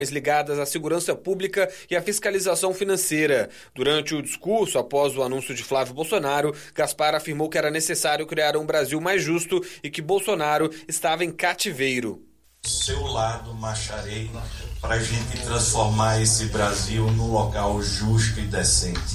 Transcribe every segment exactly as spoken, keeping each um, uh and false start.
ligadas à segurança pública e à fiscalização financeira. Durante o discurso, após o anúncio de Flávio Bolsonaro, Gaspar afirmou que era necessário criar um Brasil mais justo e que Bolsonaro estava em cativeiro. Seu lado marcharei para a gente transformar esse Brasil num local justo e decente.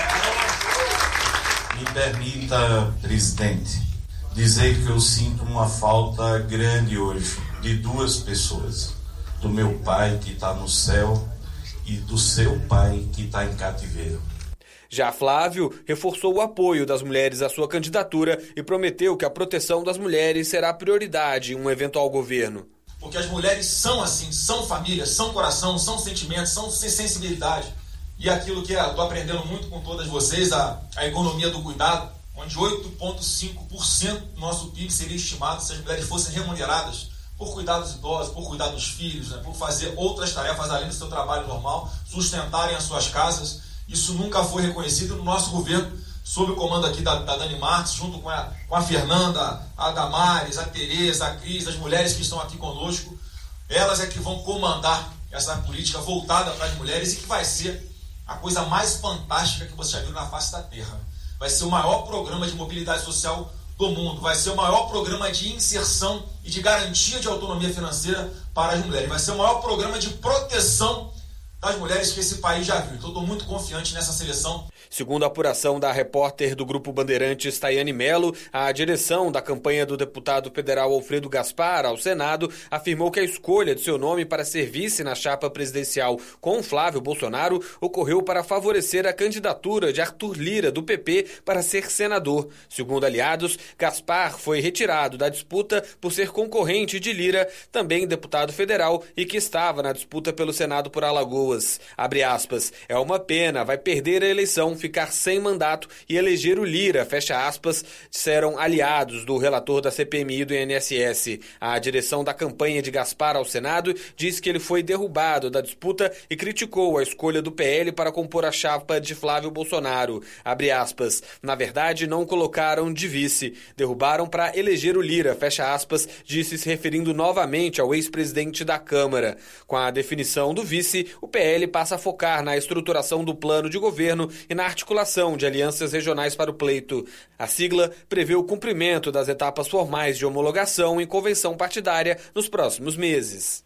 Me permita, presidente, dizer que eu sinto uma falta grande hoje de duas pessoas. Do meu pai que está no céu e do seu pai que está em cativeiro. Já Flávio reforçou o apoio das mulheres à sua candidatura e prometeu que a proteção das mulheres será prioridade em um eventual governo. Porque as mulheres são assim, são família, são coração, são sentimentos, são sensibilidade. E aquilo que eu estou aprendendo muito com todas vocês, a, a economia do cuidado, onde oito vírgula cinco por cento do nosso P I B seria estimado se as mulheres fossem remuneradas por cuidar dos idosos, por cuidar dos filhos, né, por fazer outras tarefas além do seu trabalho normal, sustentarem as suas casas. Isso nunca foi reconhecido no nosso governo, sob o comando aqui da, da Dani Marques, junto com a, com a Fernanda, a Damares, a Tereza, a Cris, as mulheres que estão aqui conosco. Elas é que vão comandar essa política voltada para as mulheres e que vai ser a coisa mais fantástica que você já viu na face da Terra. Vai ser o maior programa de mobilidade social do mundo, vai ser o maior programa de inserção e de garantia de autonomia financeira para as mulheres, vai ser o maior programa de proteção das mulheres que esse país já viu. Então, estou muito confiante nessa seleção. Segundo a apuração da repórter do Grupo Bandeirantes, Tayane Mello, a direção da campanha do deputado federal Alfredo Gaspar ao Senado afirmou que a escolha de seu nome para ser vice na chapa presidencial com Flávio Bolsonaro ocorreu para favorecer a candidatura de Arthur Lira, do P P, para ser senador. Segundo aliados, Gaspar foi retirado da disputa por ser concorrente de Lira, também deputado federal, e que estava na disputa pelo Senado por Alagoas. Abre aspas, é uma pena, vai perder a eleição, ficar sem mandato e eleger o Lira, fecha aspas, disseram aliados do relator da C P M I do I N S S. A direção da campanha de Gaspar ao Senado diz que ele foi derrubado da disputa e criticou a escolha do P L para compor a chapa de Flávio Bolsonaro. Abre aspas, na verdade não colocaram de vice, derrubaram para eleger o Lira, fecha aspas, disse se referindo novamente ao ex-presidente da Câmara. Com a definição do vice, o P L passa a focar na estruturação do plano de governo e na articulação de alianças regionais para o pleito. A sigla prevê o cumprimento das etapas formais de homologação em convenção partidária nos próximos meses.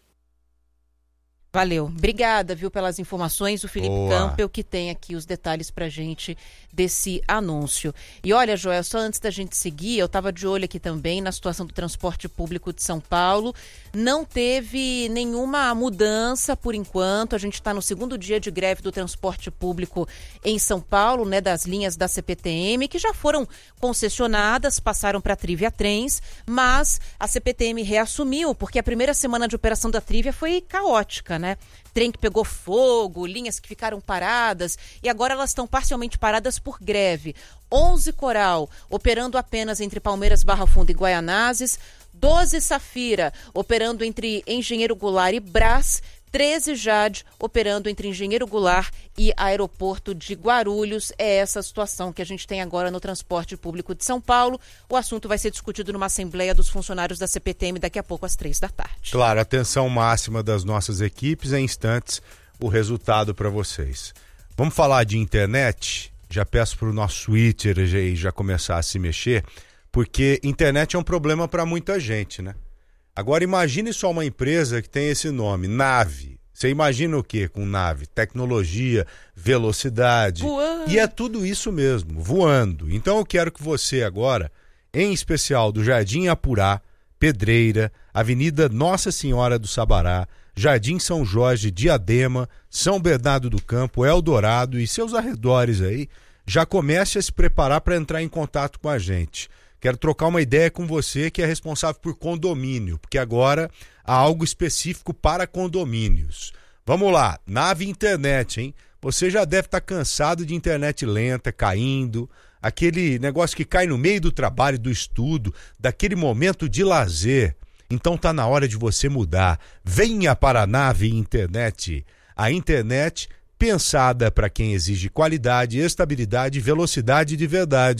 Valeu. Obrigada, viu, pelas informações. O Felipe Boa. Campbell, que tem aqui os detalhes pra gente desse anúncio. E olha, Joel, só antes da gente seguir, eu estava de olho aqui também na situação do transporte público de São Paulo. Não teve nenhuma mudança por enquanto. A gente está no segundo dia de greve do transporte público em São Paulo, né, das linhas da C P T M, que já foram concessionadas, passaram para a Trivia Trens, mas a C P T M reassumiu, porque a primeira semana de operação da Trivia foi caótica, né? Trem que pegou fogo, linhas que ficaram paradas e agora elas estão parcialmente paradas por greve. onze Coral, operando apenas entre Palmeiras, Barra Funda e Guaianazes. doze Safira, operando entre Engenheiro Goulart e Brás. treze Jade, operando entre Engenheiro Goulart e Aeroporto de Guarulhos. É essa a situação que a gente tem agora no transporte público de São Paulo. O assunto vai ser discutido numa assembleia dos funcionários da C P T M daqui a pouco às três da tarde. Claro, atenção máxima das nossas equipes, em instantes o resultado para vocês. Vamos falar de internet? Já peço para o nosso Twitter já, já começar a se mexer, porque internet é um problema para muita gente, né? Agora imagine só uma empresa que tem esse nome, Nave. Você imagina o quê com Nave? Tecnologia, velocidade. Voando. E é tudo isso mesmo, voando. Então eu quero que você agora, em especial do Jardim Apurá, Pedreira, Avenida Nossa Senhora do Sabará, Jardim São Jorge, Diadema, São Bernardo do Campo, Eldorado e seus arredores aí, já comece a se preparar para entrar em contato com a gente. Quero trocar uma ideia com você que é responsável por condomínio, porque agora há algo específico para condomínios. Vamos lá, Nave Internet, hein? Você já deve estar cansado de internet lenta, caindo, aquele negócio que cai no meio do trabalho, do estudo, daquele momento de lazer. Então tá na hora de você mudar. Venha para a Nave Internet. A internet pensada para quem exige qualidade, estabilidade e velocidade de verdade.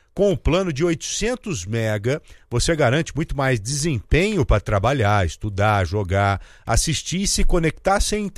Com o plano de oitocentos mega, você garante muito mais desempenho para trabalhar, estudar, jogar, assistir e se conectar sem internet.